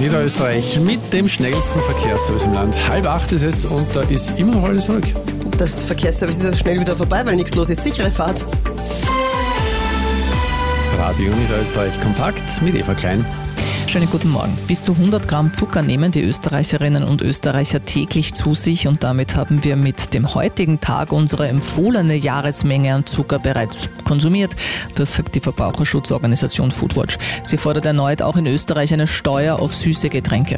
Niederösterreich mit dem schnellsten Verkehrsservice im Land. 7:30 ist es und da ist immer noch alles ruhig. Das Verkehrsservice ist ja schnell wieder vorbei, weil nichts los ist. Sichere Fahrt. Radio Niederösterreich kompakt mit Eva Klein. Schönen guten Morgen. Bis zu 100 Gramm Zucker nehmen die Österreicherinnen und Österreicher täglich zu sich und damit haben wir mit dem heutigen Tag unsere empfohlene Jahresmenge an Zucker bereits konsumiert. Das sagt die Verbraucherschutzorganisation Foodwatch. Sie fordert erneut auch in Österreich eine Steuer auf süße Getränke.